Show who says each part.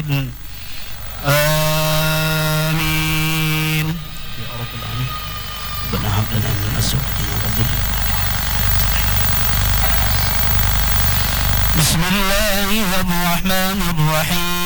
Speaker 1: العالمين آمين. يا رب العالمين. ربنا هب لنا من أزواجنا وذرياتنا. بسم الله الرحمن الرحيم.